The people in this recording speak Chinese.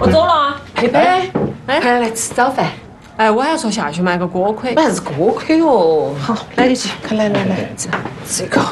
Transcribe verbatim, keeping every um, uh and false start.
我走了。 佩佩，哎，快来吃早饭。 哎，我还说下去买个锅盔。 还是锅盔哦。 好，来得及。 快来来来，这这个。